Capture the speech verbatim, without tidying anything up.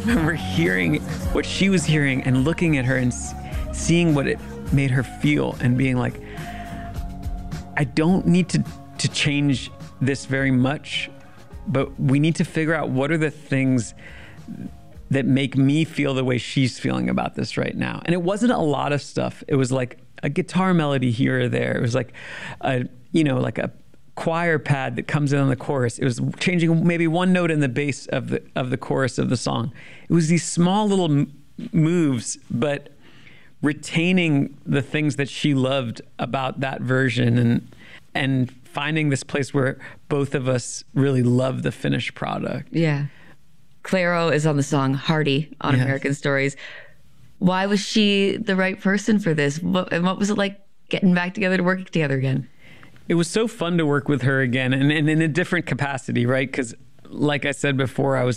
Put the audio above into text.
remember hearing what she was hearing and looking at her and s- seeing what it made her feel and being like, I don't need to, to change this very much, but we need to figure out what are the things that make me feel the way she's feeling about this right now. And it wasn't a lot of stuff. It was like a guitar melody here or there. It was like a, you know, like a choir pad that comes in on the chorus. It was changing maybe one note in the bass of the of the chorus of the song. It was these small little m- moves, but retaining the things that she loved about that version and and finding this place where both of us really love the finished product. Yeah. Clairo is on the song Hardy on Yes. American Stories. Why was she the right person for this? What, and what was it like getting back together to work together again? It was so fun to work with her again, and, and in a different capacity, right? Because like I said before, I was